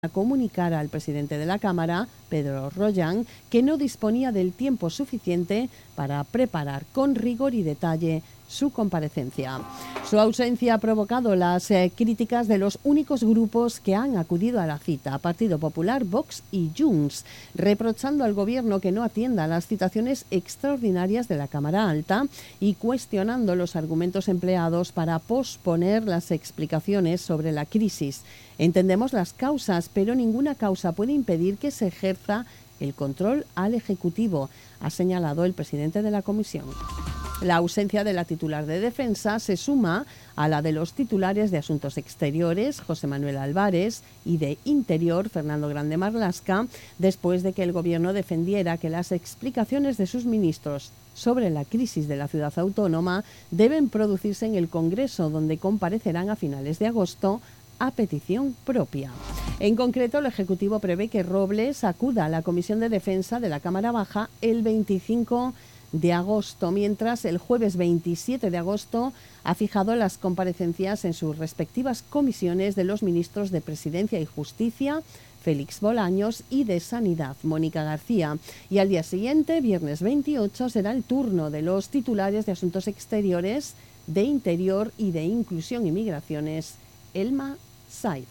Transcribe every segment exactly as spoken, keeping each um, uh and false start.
a comunicar al presidente de la Cámara, Pedro Rollán, que no disponía del tiempo suficiente para preparar con rigor y detalle su comparecencia. Su ausencia ha provocado las eh, críticas de los únicos grupos que han acudido a la cita, Partido Popular, Vox y Junts, reprochando al Gobierno que no atienda las citaciones extraordinarias de la Cámara Alta y cuestionando los argumentos empleados para posponer las explicaciones sobre la crisis. Entendemos las causas, pero ninguna causa puede impedir que se ejerza el control al Ejecutivo, ha señalado el presidente de la Comisión. La ausencia de la titular de Defensa se suma a la de los titulares de Asuntos Exteriores, José Manuel Álvarez, y de Interior, Fernando Grande Marlaska, después de que el Gobierno defendiera que las explicaciones de sus ministros sobre la crisis de la ciudad autónoma deben producirse en el Congreso, donde comparecerán a finales de agosto a petición propia. En concreto, el Ejecutivo prevé que Robles acuda a la Comisión de Defensa de la Cámara Baja el veinticinco de agosto, mientras el jueves veintisiete de agosto ha fijado las comparecencias en sus respectivas comisiones de los ministros de Presidencia y Justicia, Félix Bolaños, y de Sanidad, Mónica García. Y al día siguiente, viernes veintiocho, será el turno de los titulares de Asuntos Exteriores, de Interior y de Inclusión y Migraciones, Elma Saiz.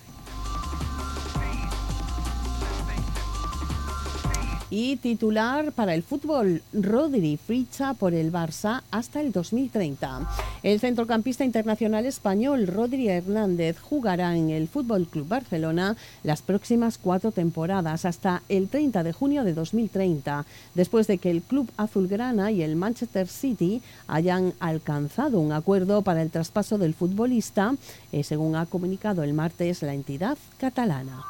Y titular para el fútbol, Rodri ficha por el Barça hasta el dos mil treinta. El centrocampista internacional español Rodri Hernández jugará en el Fútbol Club Barcelona las próximas cuatro temporadas hasta el treinta de junio de dos mil treinta, después de que el club azulgrana y el Manchester City hayan alcanzado un acuerdo para el traspaso del futbolista, eh, según ha comunicado el martes la entidad catalana.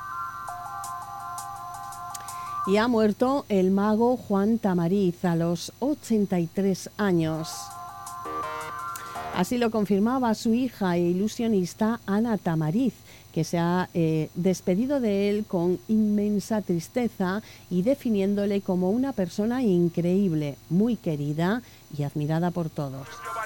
Y ha muerto el mago Juan Tamariz a los ochenta y tres años. Así lo confirmaba su hija e ilusionista Ana Tamariz, que se ha eh, despedido de él con inmensa tristeza y definiéndole como una persona increíble, muy querida y admirada por todos.